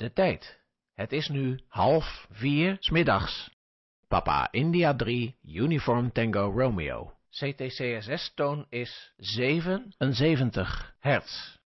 De tijd. Het is nu 3:30 's middags. Papa India 3, Uniform Tango Romeo. CTCSS-toon is 77 hertz.